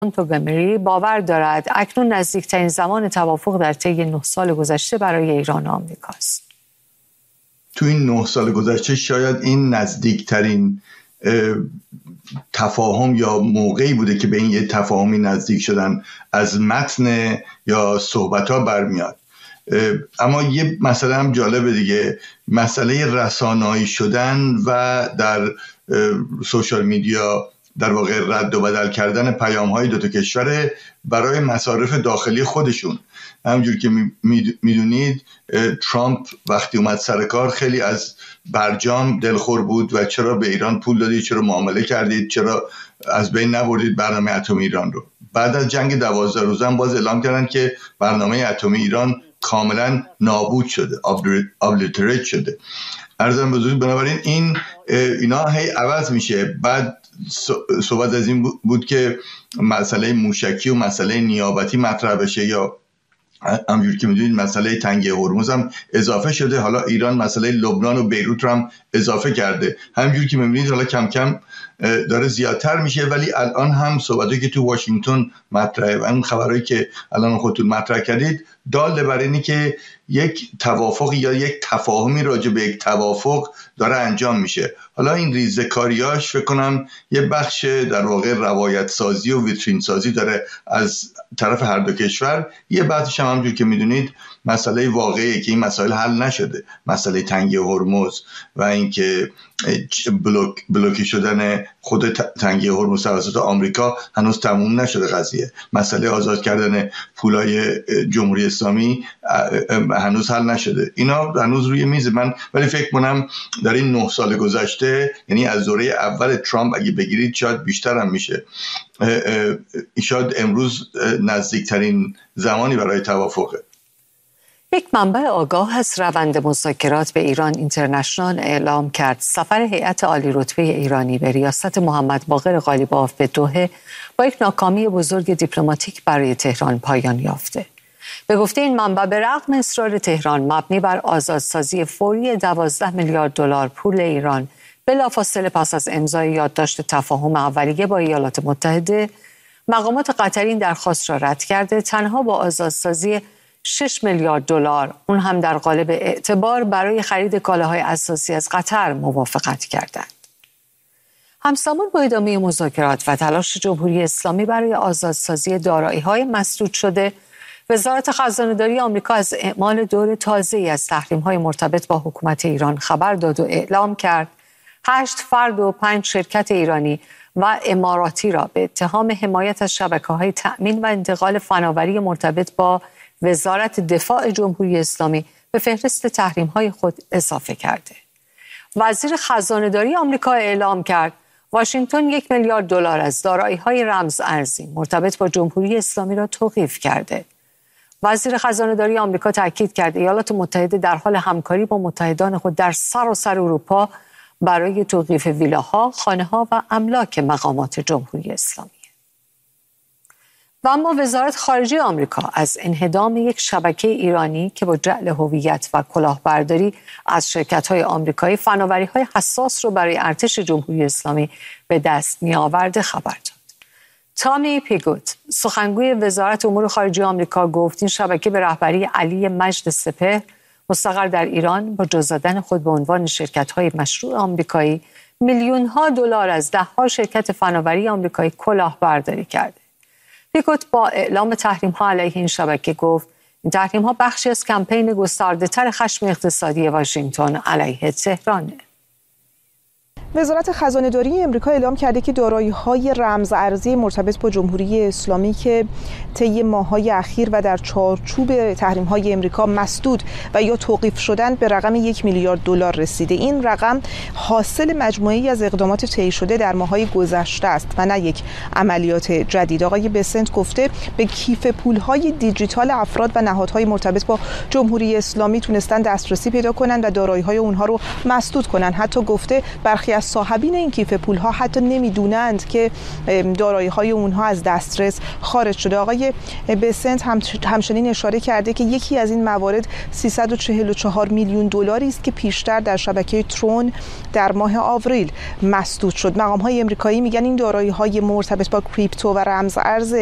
مونتگومری باور دارد اکنون نزدیکترین زمان توافق در طی 9 سال گذشته برای ایران و آمریکاست. تو این 9 سال گذشته شاید این نزدیکترین تفاهم یا موقعی بوده که به این یه تفاهمی نزدیک شدن از متن یا صحبت‌ها برمیاد. اما یه مسئله هم جالبه دیگه، مسئله رسانه‌ای شدن و در سوشال میدیا در واقع رد و بدل کردن پیام‌های دو تا کشور برای مصارف داخلی خودشون. همونجور که میدونید ترامپ وقتی اومد سر کار خیلی از برجام دلخور بود و چرا به ایران پول دادید، چرا معامله کردید، چرا از بین نبردید برنامه اتمی ایران رو. بعد از جنگ 12 روزه هم باز اعلام کردن که برنامه اتمی ایران کاملا نابود شده، ابلیتریت شده. عرضم بزرگ، بنابراین اینا هی عوض میشه. بعد صحبت از این بود که مسئله موشکی و مسئله نیابتی مطرح بشه، یا همونجوری که میدونید مسئله تنگه هرمز هم اضافه شده. حالا ایران مسئله لبنان و بیروت رو هم اضافه کرده. همونجوری که میبینید حالا کم کم داره زیادتر میشه، ولی الان هم صحبتی که تو واشنگتن مطرحه و این خبرایی که الان خودتون مطرح کردید دال بر اینی که یک توافق یا یک تفاهمی راجع به یک توافق داره انجام میشه. حالا این ریزه‌کاریاش فکر کنم یه بخش در واقع روایت سازی و ویترین سازی داره از طرف هر دو کشور. یه بخشش هم همونجور که میدونید مسئله واقعیه که این مسائل حل نشده، مسئله تنگه هرمز و اینکه بلوکی شدن خود تنگه هرمز توسط آمریکا هنوز تموم نشده قضیه. مسئله آزاد کردن پولای جمهوری اسلامی هنوز حل نشده. اینا هنوز روی میز من، ولی فکر کنم در این 9 سال گذشته، یعنی از دوره اول ترامپ اگه بگیرید شاید بیشتر هم میشه، شاید امروز نزدیکترین زمانی برای توافقه. یک منبع آگاه از روند مذاکرات به ایران اینترنشنال اعلام کرد سفر هیئت عالی رتبه ایرانی به ریاست محمد باقر قالیباف به دوحه با یک ناکامی بزرگ دیپلماتیک برای تهران پایان یافته. به گفته این منبع به رغم اصرار تهران مبنی بر آزادسازی فوری 12 میلیارد دلار پول ایران بلافاصله پس از امضای یادداشت تفاهم اولیه با ایالات متحده، مقامات قطری این درخواست را رد کرده. تنها با آزادسازی 6 میلیارد دلار، اون هم در قالب اعتبار برای خرید کالاهای اساسی از قطر موافقت کردند. همزمان با ادامه مذاکرات و تلاش جمهوری اسلامی برای آزادسازی دارایی‌های مسدود شده، وزارت خزانه‌داری آمریکا از اعمال دور تازه‌ای از تحریم‌های مرتبط با حکومت ایران خبر داد و اعلام کرد 8 فرد و 5 شرکت ایرانی و اماراتی را به اتهام حمایت از شبکه‌های تأمین و انتقال فناوری مرتبط با وزارت دفاع جمهوری اسلامی به فهرست تحریم‌های خود اضافه کرده. وزیر خزانه‌داری آمریکا اعلام کرد واشنگتن 1 میلیارد دلار از دارایی‌های رمز ارزی مرتبط با جمهوری اسلامی را توقیف کرده. وزیر خزانه‌داری آمریکا تاکید کرد ایالات متحده در حال همکاری با متحدان خود در سراسر اروپا برای توقیف ویلاها، خانه‌ها و املاک مقامات جمهوری اسلامی. و اما وزارت خارجه آمریکا از انهدام یک شبکه ایرانی که با جعل هویت و کلاهبرداری از شرکت‌های آمریکایی فناوری‌های حساس رو برای ارتش جمهوری اسلامی به دست می‌آورده خبر داد. تامی پیگوت، سخنگوی وزارت امور خارجه آمریکا، گفت این شبکه به رهبری علی مجد سپهر مستقر در ایران با جا زدن خود به عنوان شرکت‌های مشروع آمریکایی میلیون‌ها دلار از ده‌ها شرکت فناوری آمریکایی کلاهبرداری کرده. پیگوت با اعلام تحریم‌ها علیه این شبکه گفت این تحریم‌ها بخشی از کمپین گسترده‌تر خشم اقتصادی واشنگتن علیه تهرانه. وزارت خزانه‌داری آمریکا اعلام کرده که دارایی‌های رمز ارزی مرتبط با جمهوری اسلامی که طی ماه‌های اخیر و در چارچوب تحریم‌های آمریکا مسدود و یا توقیف شدن به رقم 1 میلیارد دلار رسیده. این رقم حاصل مجموعه‌ای از اقدامات طی شده در ماه‌های گذشته است و نه یک عملیات جدید. آقای بسنت گفته به کیف پول‌های دیجیتال افراد و نهادهای مرتبط با جمهوری اسلامی تونستن دسترسی پیدا کنن و دارایی‌های اونها رو مسدود کنن. حتی گفته برخی از صاحبین این کیف پول‌ها حتی نمیدونند که دارایی‌های اونها از دسترس خارج شده. آقای بسنت همچنین اشاره کرده که یکی از این موارد 344 میلیون دلاری است که پیشتر در شبکه ترون در ماه آوریل مسدود شد. مقام‌های آمریکایی میگن این دارایی‌های مرتبط با کریپتو و رمز ارز